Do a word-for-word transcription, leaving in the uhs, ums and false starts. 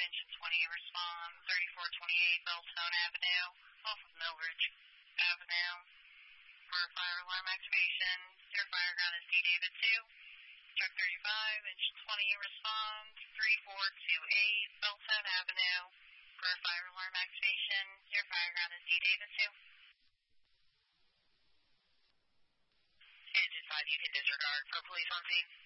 engine twenty, respond thirty-four twenty-eight Bellstone Avenue, off of Millbridge Avenue, for fire alarm activation. Your fire ground is D David two. Truck thirty-five, engine twenty, respond three four two eight Bellstone Avenue, for fire alarm activation. Your fire ground is D David two. Engine five, you can disregard for police on scene.